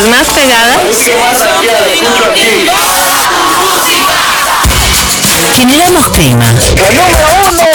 las más pegadas. Generamos clima. ¡La número uno!